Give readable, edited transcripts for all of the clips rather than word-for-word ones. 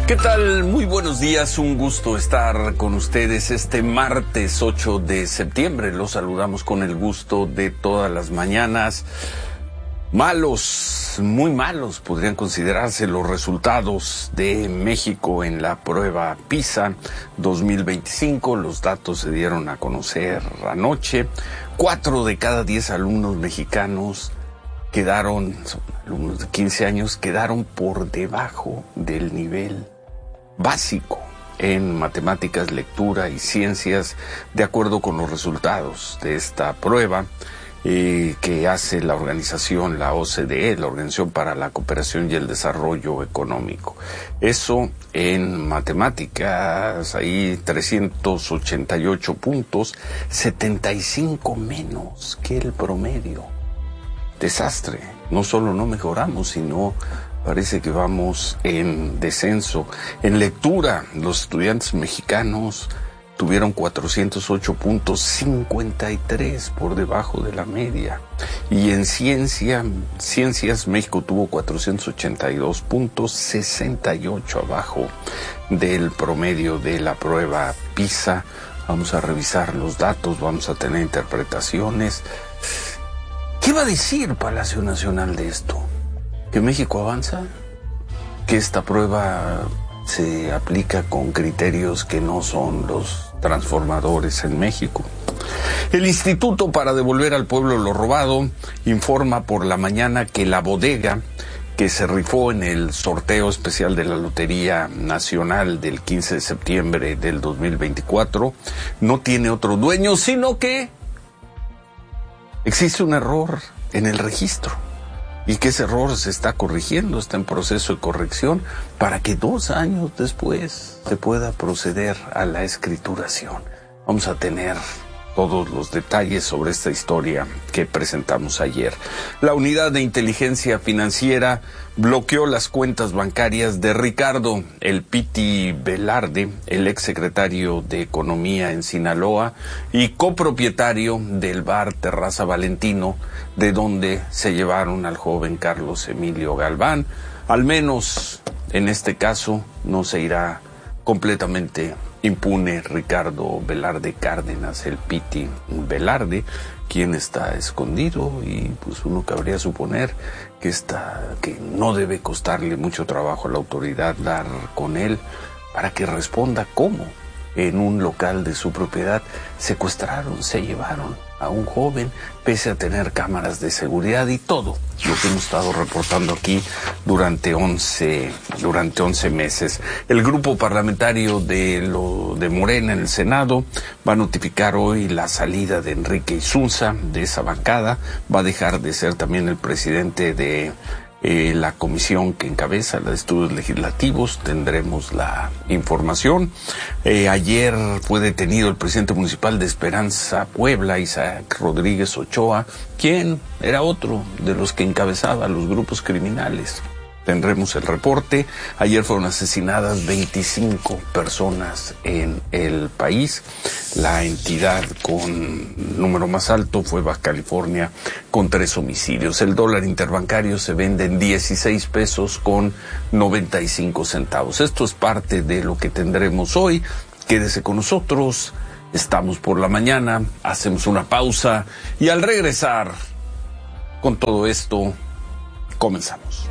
¿Qué tal? Muy buenos días, un gusto estar con ustedes este martes 8 de septiembre. Los saludamos con el gusto de todas las mañanas. Malos, muy malos podrían considerarse los resultados de México en la prueba PISA 2025. Los datos se dieron a conocer anoche. 4 de cada 10 alumnos mexicanos alumnos de 15 años, quedaron por debajo del nivel básico en matemáticas, lectura y ciencias, de acuerdo con los resultados de esta prueba que hace la organización, la OCDE, la Organización para la Cooperación y el Desarrollo Económico. Eso en matemáticas, ahí 388 puntos, 75 menos que el promedio. Desastre. No solo no mejoramos, sino parece que vamos en descenso. En lectura, los estudiantes mexicanos tuvieron 408.53 por debajo de la media. Y en ciencias, México tuvo 482.68 abajo del promedio de la prueba PISA. Vamos a revisar los datos, vamos a tener interpretaciones. ¿Qué va a decir Palacio Nacional de esto? ¿Que México avanza? ¿Que esta prueba se aplica con criterios que no son los transformadores en México? El Instituto para Devolver al Pueblo lo Robado informa por la mañana que la bodega que se rifó en el sorteo especial de la Lotería Nacional del 15 de septiembre del 2024 no tiene otro dueño, sino que existe un error en el registro y que ese error se está corrigiendo, está en proceso de corrección para que 2 años después se pueda proceder a la escrituración. Vamos a tener todos los detalles sobre esta historia que presentamos ayer. La Unidad de Inteligencia Financiera bloqueó las cuentas bancarias de Ricardo El Piti Velarde, el exsecretario de Economía en Sinaloa y copropietario del bar Terraza Valentino, de donde se llevaron al joven Carlos Emilio Galván. Al menos en este caso no se irá completamente impune Ricardo Velarde Cárdenas, el Piti Velarde, quien está escondido, y pues uno cabría suponer que no debe costarle mucho trabajo a la autoridad dar con él para que responda cómo en un local de su propiedad secuestraron, se llevaron a un joven, pese a tener cámaras de seguridad y todo lo que hemos estado reportando aquí durante 11 meses. El grupo parlamentario de Morena en el Senado va a notificar hoy la salida de Enrique Insunza de esa bancada. Va a dejar de ser también el presidente de la comisión que encabeza la de estudios legislativos. Tendremos la información. Ayer fue detenido el presidente municipal de Esperanza, Puebla, Isaac Rodríguez Ochoa, quien era otro de los que encabezaba los grupos criminales. Tendremos el reporte. Ayer fueron asesinadas 25 personas en el país. La entidad con número más alto fue Baja California, con 3 homicidios. El dólar interbancario se vende en 16 pesos con 95 centavos. Esto es parte de lo que tendremos hoy. Quédese con nosotros. Estamos por la mañana, hacemos una pausa y al regresar con todo esto, comenzamos.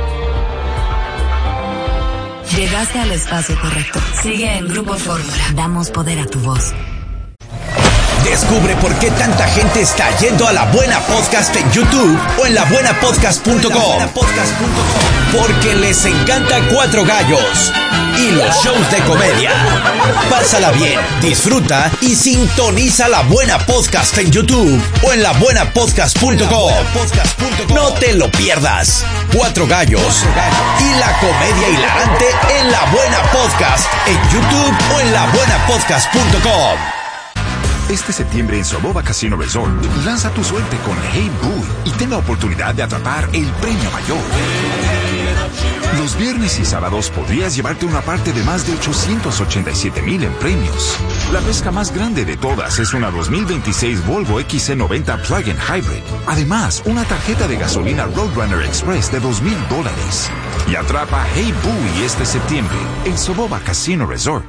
Llegaste al espacio correcto. Sigue en Grupo Fórmula. Damos poder a tu voz. Descubre por qué tanta gente está yendo a La Buena Podcast en YouTube o en labuenapodcast.com. Porque les encanta Cuatro Gallos y los shows de comedia. Pásala bien, disfruta y sintoniza La Buena Podcast en YouTube o en labuenapodcast.com. No te lo pierdas. Cuatro Gallos y la comedia hilarante en La Buena Podcast en YouTube o en labuenapodcast.com. Este septiembre en Soboba Casino Resort, lanza tu suerte con Hey Bull y ten la oportunidad de atrapar el premio mayor. Los viernes y sábados podrías llevarte una parte de más de 887,000 en premios. La pesca más grande de todas es una 2026 Volvo XC90 Plug-in Hybrid. Además, una tarjeta de gasolina Roadrunner Express de $2,000. y atrapa Hey Bowie este septiembre en Soboba Casino Resort.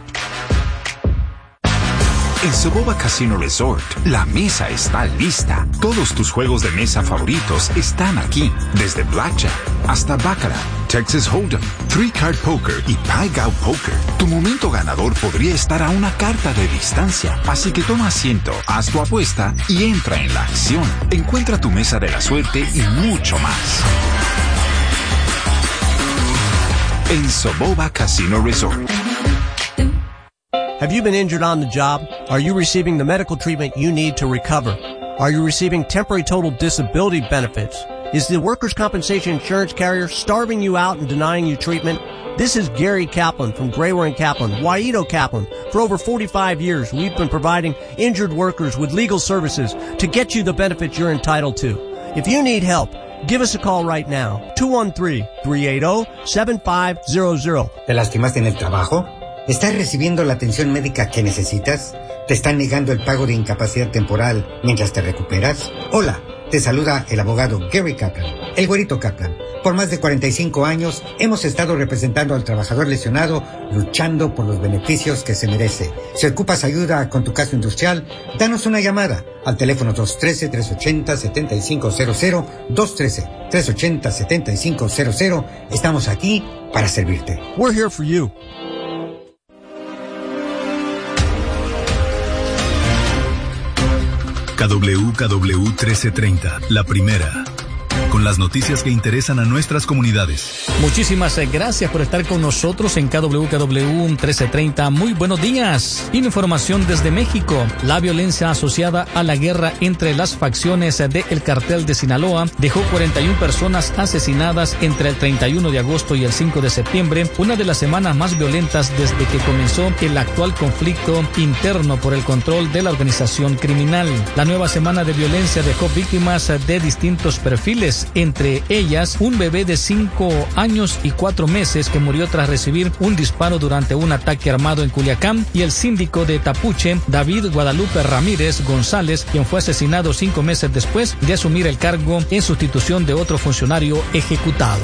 En Soboba Casino Resort, la mesa está lista. Todos tus juegos de mesa favoritos están aquí. Desde Blackjack hasta Baccarat, Texas Hold'em, Three Card Poker y Pai Gow Poker. Tu momento ganador podría estar a una carta de distancia. Así que toma asiento, haz tu apuesta y entra en la acción. Encuentra tu mesa de la suerte y mucho más en Soboba Casino Resort. Have you been injured on the job? Are you receiving the medical treatment you need to recover? Are you receiving temporary total disability benefits? Is the workers' compensation insurance carrier starving you out and denying you treatment? This is Gary Kaplan from Grayware & Kaplan, Waito Kaplan. For over 45 years, we've been providing injured workers with legal services to get you the benefits you're entitled to. If you need help, give us a call right now. 213-380-7500. ¿Te lastimaste en el trabajo? ¿Estás recibiendo la atención médica que necesitas? ¿Te están negando el pago de incapacidad temporal mientras te recuperas? Hola, te saluda el abogado Gary Kaplan, el güerito Kaplan. Por más de 45 años hemos estado representando al trabajador lesionado, luchando por los beneficios que se merece. Si ocupas ayuda con tu caso industrial, danos una llamada al teléfono 213-380-7500, 213-380-7500. Estamos aquí para servirte. We're here for you. KWKW 1330, la primera, con las noticias que interesan a nuestras comunidades. Muchísimas gracias por estar con nosotros en KWKW 1330. Muy buenos días. Información desde México. La violencia asociada a la guerra entre las facciones del cartel de Sinaloa dejó 41 personas asesinadas entre el 31 de agosto y el 5 de septiembre, una de las semanas más violentas desde que comenzó el actual conflicto interno por el control de la organización criminal. La nueva semana de violencia dejó víctimas de distintos perfiles, entre ellas un bebé de 5 años y 4 meses que murió tras recibir un disparo durante un ataque armado en Culiacán, y el síndico de Tapuche, David Guadalupe Ramírez González, quien fue asesinado 5 meses después de asumir el cargo en sustitución de otro funcionario ejecutado.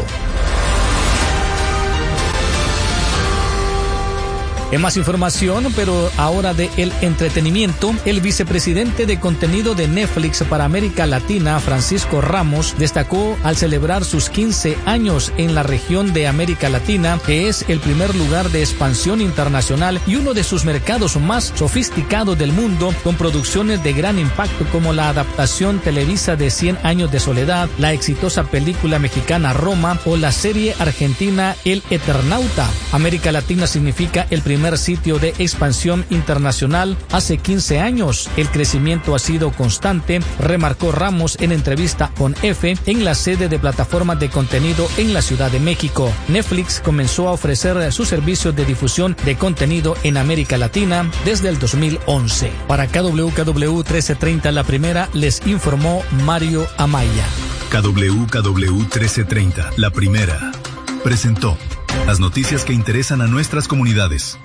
En más información, pero ahora de el entretenimiento, el vicepresidente de contenido de Netflix para América Latina, Francisco Ramos, destacó al celebrar sus 15 años en la región de América Latina, que es el primer lugar de expansión internacional y uno de sus mercados más sofisticados del mundo, con producciones de gran impacto como la adaptación televisa de 100 años de soledad, la exitosa película mexicana Roma o la serie argentina El Eternauta. América Latina significa el primer sitio de expansión internacional hace 15 años. El crecimiento ha sido constante, remarcó Ramos en entrevista con EFE en la sede de plataformas de contenido en la Ciudad de México. Netflix comenzó a ofrecer sus servicios de difusión de contenido en América Latina desde el 2011. Para KWKW 1330, la primera, les informó Mario Amaya. KWKW 1330, la primera, presentó las noticias que interesan a nuestras comunidades.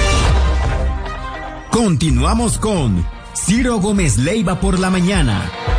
Continuamos con Ciro Gómez Leiva por la mañana.